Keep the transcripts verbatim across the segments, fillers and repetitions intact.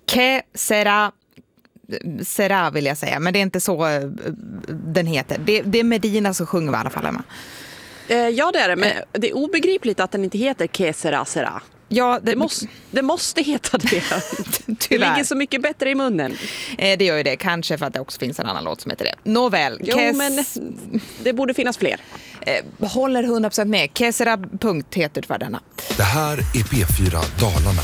Que sera sera vill jag säga, men det är inte så den heter. Det, det är Medina som sjunger i alla fall, Emma. Eh, ja, det är det, men det är obegripligt att den inte heter Que sera sera. Ja, det, det, måste, det måste heta det. Det ligger så mycket bättre i munnen. Eh, det gör ju det, kanske för att det också finns en annan låt som heter det. Nåväl. Jo, Kes... men det borde finnas fler. Eh, håller hundra procent med. Kesera punkt heter för denna. Det här är P fyra Dalarna.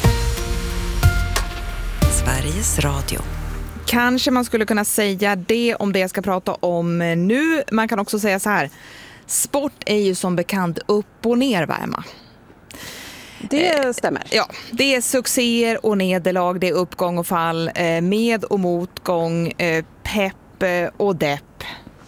Sveriges Radio. Kanske man skulle kunna säga det om det jag ska prata om nu. Man kan också säga så här. Sport är ju som bekant upp och ner, va, Emma? Det stämmer. Ja, det är succéer och nederlag, det är uppgång och fall, med och motgång, pepp och depp.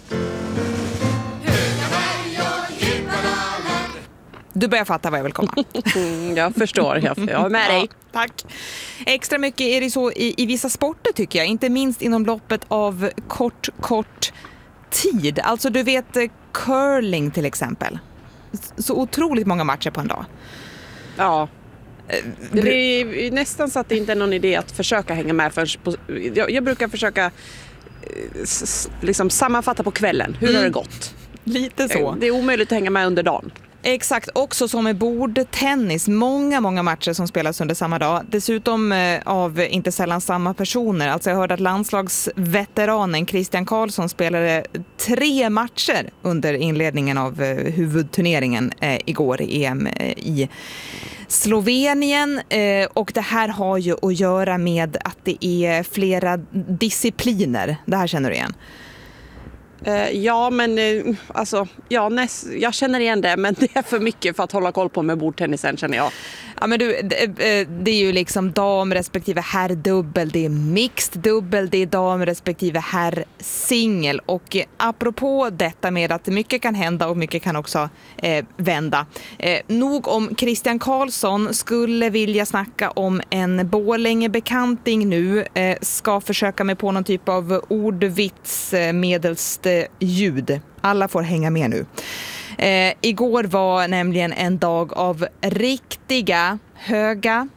Du börjar fatta vad jag vill komma. Mm, jag förstår, jag är med dig. Ja, tack. Extra mycket är det så i, i vissa sporter tycker jag, inte minst inom loppet av kort, kort tid. Alltså du vet curling till exempel. Så otroligt många matcher på en dag. Ja, det är nästan så att det inte är någon idé att försöka hänga med. För på, jag, jag brukar försöka liksom sammanfatta på kvällen. Hur mm. har det gått? Lite så. Det är omöjligt att hänga med under dagen. Exakt, också som med bordtennis. Många, många matcher som spelas under samma dag. Dessutom eh, av inte sällan samma personer. Alltså jag hörde att landslagsveteranen Christian Karlsson spelade tre matcher under inledningen av eh, huvudturneringen eh, igår i E M eh, i Slovenien. Eh, och det här har ju att göra med att det är flera discipliner. Det här känner du igen. Ja, men alltså, ja, näst, jag känner igen det, men det är för mycket för att hålla koll på med bordtennisen, känner jag. Ja, men du, det, det är ju liksom dam respektive herrdubbel, det är mixed dubbel, det är dam respektive herrsingel. Och apropå detta med att mycket kan hända och mycket kan också eh, vända. Eh, nog om Christian Karlsson, skulle vilja snacka om en Borlänge-bekanting nu. Eh, ska försöka med på någon typ av ordvits eh, medelst ljud. Alla får hänga med nu. Eh, igår var nämligen en dag av riktiga höga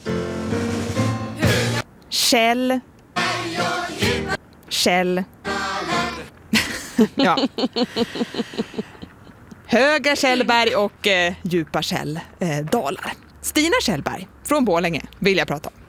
Kjell Kjell ja. Höga Kjellberg och eh, djupa Kjell eh, dalar. Stina Kjellberg från Borlänge vill jag prata om.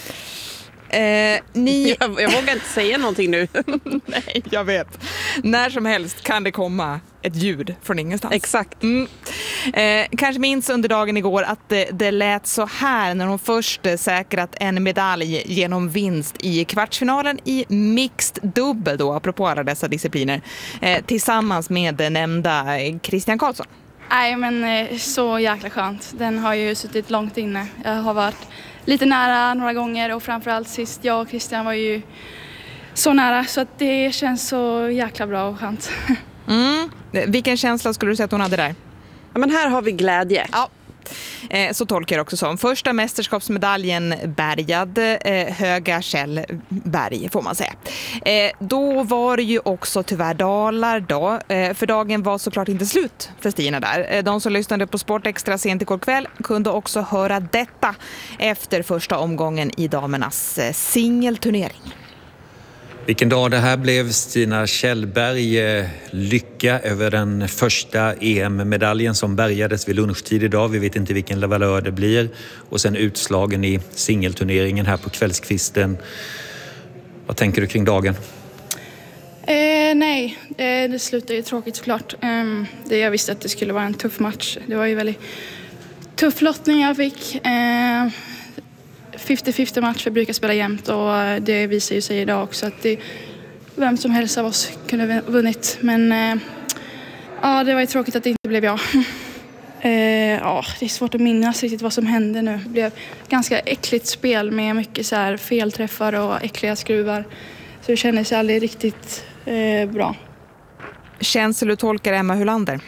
Eh, ni... jag, jag vågar inte säga någonting nu. Nej, jag vet. När som helst kan det komma ett ljud från ingenstans. Exakt. Mm. Eh, kanske minns under dagen igår att det, det lät så här när hon först säkrat en medalj genom vinst i kvartsfinalen i mixed dubbel då, apropå alla dessa discipliner, eh, tillsammans med nämnda Christian Karlsson. Nej, men så jäkla skönt. Den har ju suttit långt inne. Jag har varit lite nära några gånger och framförallt sist jag och Christian var ju så nära, så att det känns så jäkla bra och skönt. Mm. Vilken känsla skulle du säga att hon hade där? Ja, men här har vi glädje. Ja. Eh, så tolkar jag också som. Första mästerskapsmedaljen bärgad, eh, Höga Kjellberg får man säga. Eh, då var det ju också tyvärr dalar då. Eh, för dagen var såklart inte slut för Stina där. Eh, de som lyssnade på Sport Extra sent igår kväll kunde också höra detta efter första omgången i damernas eh, singelturnering. Vilken dag det här blev. Stina Kjellberg, lycka över den första E M-medaljen som bärgades vid lunchtid idag. Vi vet inte vilken valör det blir. Och sen utslagen i singelturneringen här på kvällskvisten. Vad tänker du kring dagen? Eh, nej, eh, det slutade ju tråkigt såklart. Eh, det, jag visste att det skulle vara en tuff match. Det var ju väldigt tuff lottning jag fick. Eh, femtio femtio match, vi brukar spela jämnt och det visar ju sig idag också att det, vem som helst av oss kunde ha vunnit. Men eh, ja, det var ju tråkigt att det inte blev jag. eh, ja, det är svårt att minnas riktigt vad som hände nu. Det blev ganska äckligt spel med mycket så här felträffar och äckliga skruvar. Så det kändes aldrig riktigt eh, bra. Känsla du tolkar Emma Hylander?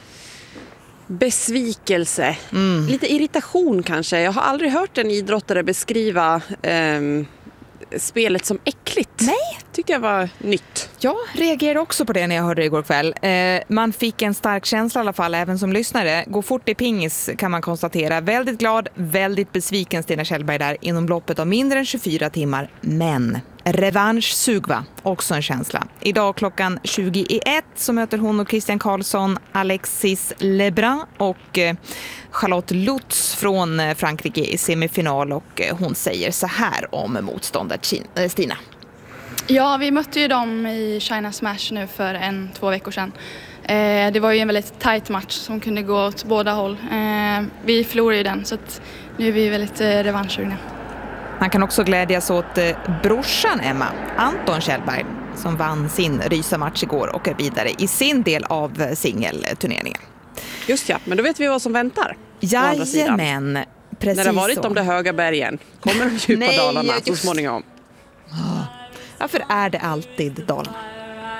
Besvikelse. Mm. Lite irritation kanske. Jag har aldrig hört en idrottare beskriva eh, spelet som äckligt. Nej. Tyckte jag var nytt. Jag reagerade också på det när jag hörde det igår kväll. Eh, man fick en stark känsla i alla fall, även som lyssnare. Går fort i pingis kan man konstatera. Väldigt glad, väldigt besviken Stina Källberg där inom loppet av mindre än tjugofyra timmar. Men revansch sugva, också en känsla. Idag klockan tjugo i ett så möter hon och Christian Karlsson Alexis Lebrun och eh, Charlotte Lutz från eh, Frankrike i semifinal. Och eh, hon säger så här om motståndet eh, Stina. Ja, vi mötte ju dem i China Smash nu för en, två veckor sedan. Eh, det var ju en väldigt tight match som kunde gå åt båda håll. Eh, vi förlorade ju den, så att nu är vi väldigt eh, revanschsugna. Man kan också glädjas åt eh, brorsan Emma, Anton Källberg, som vann sin rysa-match igår och är vidare i sin del av eh, singelturneringen. Just ja, men då vet vi vad som väntar. Jajamän, precis. När det har varit så. de där höga bergen kommer de djupa Nej, dalarna just- så småningom. Varför är det alltid Dalarna?